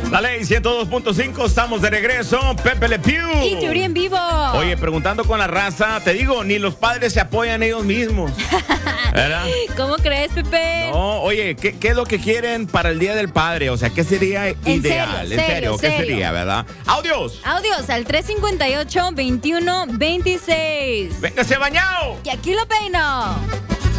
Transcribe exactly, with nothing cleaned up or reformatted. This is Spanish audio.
La Ley ciento dos punto cinco, estamos de regreso. Pepe Le Pew. Y Yuri en vivo. Oye, preguntando con la raza, te digo, ni los padres se apoyan ellos mismos. ¿Verdad? ¿Cómo crees, Pepe? No, oye, ¿qué, ¿qué es lo que quieren para el Día del Padre? O sea, ¿qué sería En ideal? serio, ¿En serio? ¿Qué serio. sería, verdad? ¡Audios! Audios al tres cinco ocho, veintiuno veintiséis. ¡Véngase bañado! Y aquí lo peino.